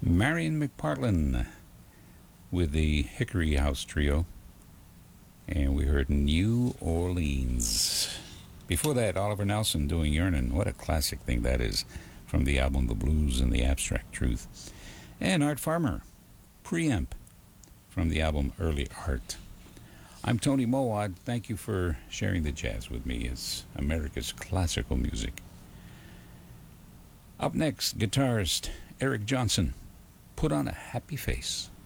Marion McPartlin with the Hickory House Trio, and we heard New Orleans. Before that, Oliver Nelson doing Yearnin'. What a classic thing that is, from the album The Blues and the Abstract Truth. And Art Farmer, Preamp, from the album Early Art. I'm Tony Mowat. Thank you for sharing the jazz with me. It's America's classical music. Up next, guitarist Eric Johnson, Put on a Happy Face.